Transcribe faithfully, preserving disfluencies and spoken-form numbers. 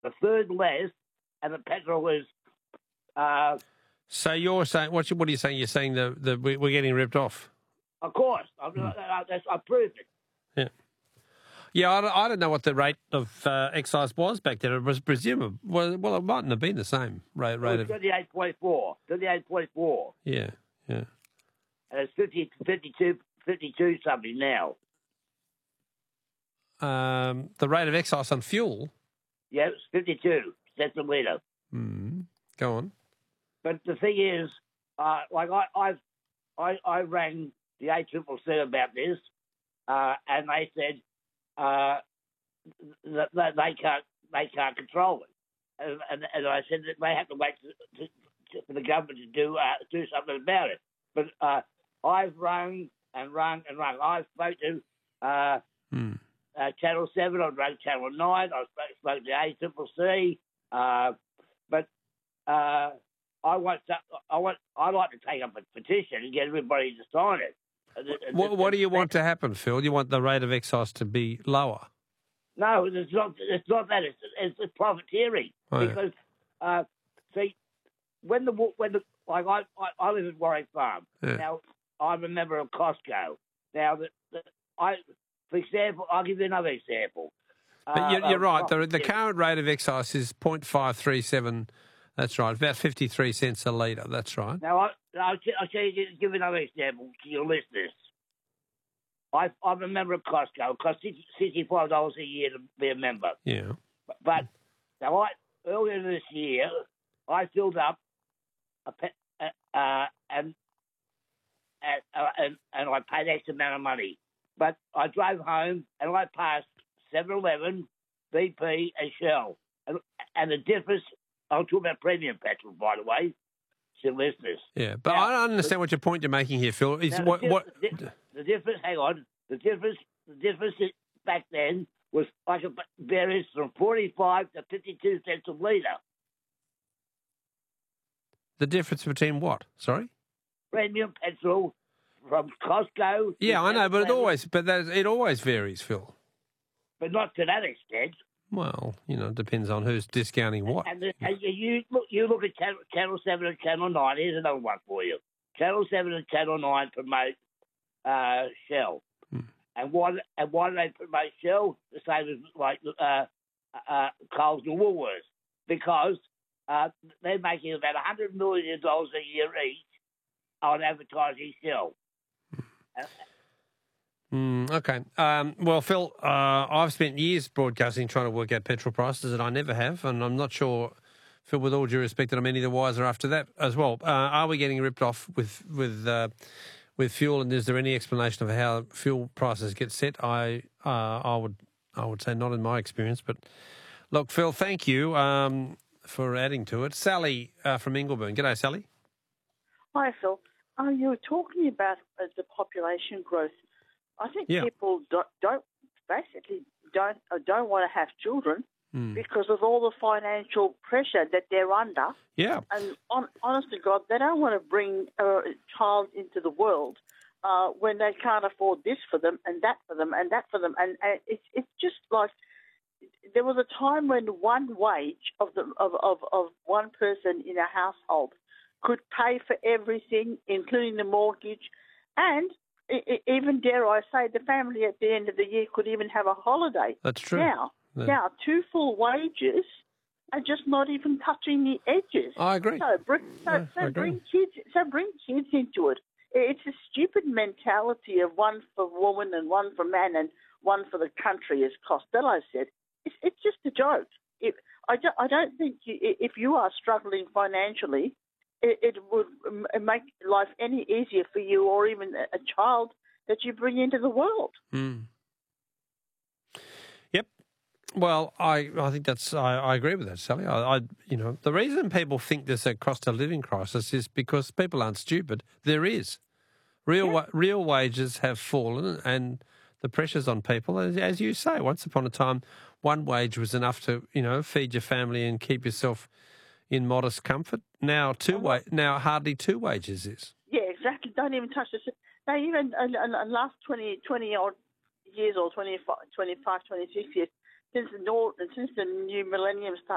a third less, and the petrol is. Uh, so you're saying what? You, what are you saying? You're saying the the we- we're getting ripped off. of course, I, Hmm. I, I, I proved it. Yeah. Yeah, I don't, I don't know what the rate of uh, excise was back then. It was presumable. Well, well, it mightn't have been the same rate, rate It was of. thirty-eight point four. thirty-eight point four. Yeah, yeah. And it's fifty, fifty-two, fifty-two something now. Um, the rate of excise on fuel. Yeah, it's fifty-two cents a litre. Mm, go on. But the thing is, uh, like I, I've, I, I rang the A C C C about this, uh, and they said uh, that, that they can't, they can't control it, and, and, and I said that they have to wait to, to, to, for the government to do uh, do something about it. But uh, I've rung and rung and rung. I spoke to uh, Mm. uh, Channel Seven. I rang Channel Nine. I spoke, spoke to A C C C. Uh, but uh, I want to, I want I'd like to take up a petition and get everybody to sign it. What, what do you want to happen, Phil? You want the rate of excise to be lower? No, it's not. It's not that. It's it's, it's profiteering Oh, yeah. because uh, see when the when the like I I, I live in Warwick Farm. Yeah. Now I'm a member of Costco. Now the, the I for example I'll give you another example. But you're, Uh, you're of right. The, the profiteering. current rate of excise is point five three seven. That's right. About fifty-three cents a litre. That's right. Now, I, I'll, t- I'll tell you, give another example to your listeners. I, I'm a member of Costco. It costs sixty-five dollars a year to be a member. Yeah. But, but now, I, earlier this year, I filled up a pe- uh, uh, and, and, uh, and and I paid X amount of money. But I drove home and I passed seven eleven, B P, and Shell. And, and the difference, I'll talk about premium petrol, by the way, to listeners. Yeah. But Now, I don't understand what your point you're making here, Phil. Is Now, what the, what? di- the, the difference? Hang on. The difference. The difference is- back then was like a varies from forty-five to fifty-two cents a litre. The difference between what? Sorry. Premium petrol from Costco. Yeah, to I know, but it seven eleven, always, but that, it always varies, Phil. but not to that extent. Well, you know, it depends on who's discounting what. And, the, and you, you look. You look at Channel, Channel Seven and Channel Nine. Here's another one for you. Channel Seven and Channel Nine promote uh, Shell. Hmm. And why, and why do they promote Shell? The same as like uh, uh, Coles and Woolworths. Because uh, they're making about one hundred million dollars a year each on advertising Shell. Uh, Mm, okay. Um, well, Phil, uh, I've spent years broadcasting trying to work out petrol prices, and I never have, and I'm not sure, Phil, with all due respect, that I'm any the wiser after that as well. Uh, are we getting ripped off with with uh, with fuel, and is there any explanation of how fuel prices get set? I uh, I would I would say not in my experience, but look, Phil, thank you um, for adding to it. Sally uh, from Ingleburn. G'day, Sally. Hi, Phil. Uh, you were talking about uh, the population growth. I think Yeah. people don't, don't basically don't uh, don't want to have children Mm. because of all the financial pressure that they're under. Yeah. And on, honest to God, they don't want to bring a child into the world uh, when they can't afford this for them and that for them and that for them. And, and it's it's just like there was a time when one wage of the of, of, of one person in a household could pay for everything, including the mortgage, and even, dare I say, the family at the end of the year could even have a holiday. That's true. Now, Yeah. now two full wages are just not even touching the edges. I agree. So, bring, so, Yeah, I so agree. bring kids. So bring kids into it. It's a stupid mentality of one for woman and one for man and one for the country, as Costello said. It's, it's just a joke. It, I, don't, I don't think you, if you are struggling financially, it, it would make life any easier for you or even a child that you bring into the world. Mm. Yep. Well, I, I think that's I, I agree with that, Sally. I, I you know the reason people think there's a cost of living crisis is because people aren't stupid. There is real Yeah. wa- real wages have fallen, and the pressures on people, as, as you say, once upon a time, one wage was enough to you know feed your family and keep yourself in modest comfort. Now two wa- now hardly two wages is. Yeah, exactly. Don't even touch this. They even in the last twenty, twenty odd years or twenty-five, twenty-five, twenty-six years since the since the new millennium started.